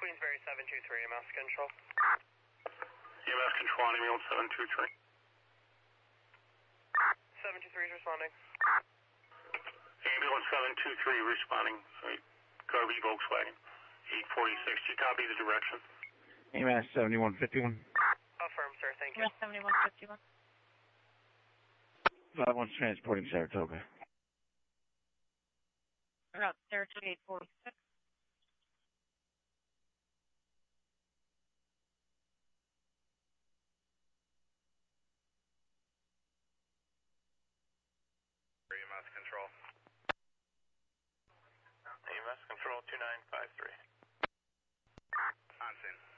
Queensbury 723, EMS control. EMS control on email 723. 723 is responding. Ambulance 723 responding. Garvey Volkswagen 846. Do you copy the direction? AMAS 7151. Affirm, sir. Thank you. 7151. 51's transporting Saratoga. Route Saratoga 846. EMS control. EMS control 2953. On scene.